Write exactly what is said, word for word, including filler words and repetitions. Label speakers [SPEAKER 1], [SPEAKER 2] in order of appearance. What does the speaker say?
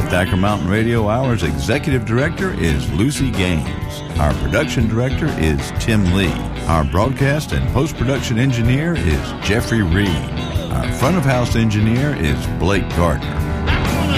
[SPEAKER 1] Thacker Mountain Radio Hour's Executive Director is Lucy Gaines. Our Production Director is Tim Lee. Our Broadcast and Post-Production Engineer is Jeffrey Reed. Our Front of House Engineer is Blake Gardner.